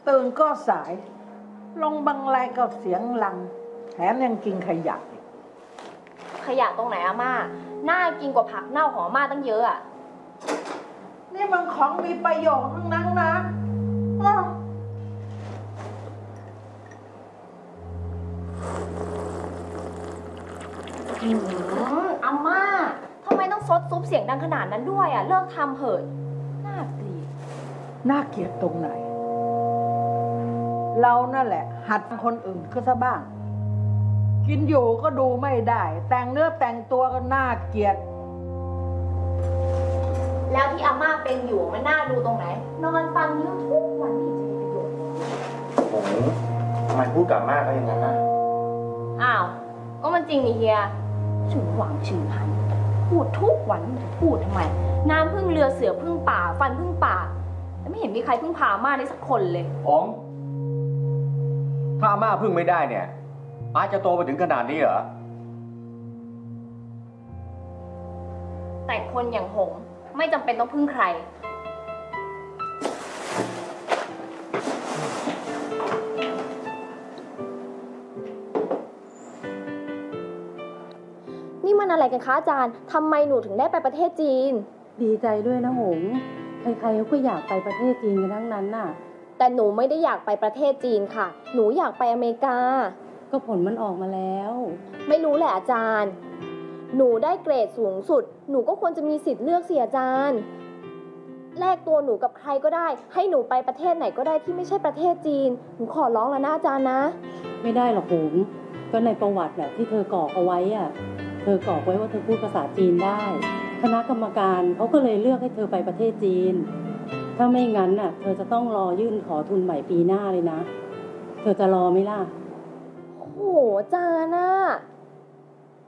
ตื่นก็สายลงบังไลก็เสียงลังแถมยังกินขยะอีกขยะตรงไหนอาม่าน่ากินกว่าผักเน่าของอาม่าตั้งเยอะอ่ะนี่มันของมีประโยชน์ทั้งนั้นนะอาม่าทำไมต้องซดซุปเสียงดังขนาดนั้นด้วยอ่ะเลิกทำเถอะน่าเกลียดน่าเกลียดตรงไหนเรานั่นแหละหัดคนอื่นก็ซะบ้างกินอยู่ก็ดูไม่ได้แต่งเนื้อแต่งตัวก็น่าเกลียดแล้วที่อาม่าเป็นอยู่มันน่าดูตรงไหนนอนฟังนิ้วทุกวันนี่จะมีประโยชน์ผมทำไมพูดกับอาม่าก็อย่างนั้นนะอ้าวก็มันจริงนี่เฮียฉึงหวังฉึงหันพูดทุกวันจะพูดทำไมน้ำพึ่งเรือเสือพึ่งป่าฟันพึ่งป่าแต่ไม่เห็นมีใครพึ่งพาอาม่าได้สักคนเลยผมถ้าอาม่าพึ่งไม่ได้เนี่ยป้าจะโตไปถึงขนาดนี้เหรอแต่คนอย่างหงไม่จำเป็นต้องพึ่งใครนี่มันอะไรกันคะอาจารย์ทำไมหนูถึงได้ไปประเทศจีนดีใจด้วยนะหงใครๆเขาก็อยากไปประเทศจีนกันทั้งนั้นน่ะแต่หนูไม่ได้อยากไปประเทศจีนค่ะหนูอยากไปอเมริกาก็ผลมันออกมาแล้วไม่รู้แหละอาจารย์หนูได้เกรดสูงสุดหนูก็ควรจะมีสิทธิ์เลือกสิอาจารย์แลกตัวหนูกับใครก็ได้ให้หนูไปประเทศไหนก็ได้ที่ไม่ใช่ประเทศจีนหนูขอร้องแล้วนะอาจารย์นะไม่ได้หรอกหงก็ในประวัติแหละที่เธอกรอกเอาไว้อะเธอกรอกไว้ว่าเธอพูดภาษาจีนได้คณะกรรมการเขาก็เลยเลือกให้เธอไปประเทศจีนถ้าไม่งั้นน่ะเธอจะต้องรอยื่นขอทุนใหม่ปีหน้าเลยนะเธอจะรอไหมล่ะโหอาจารย์น่ะ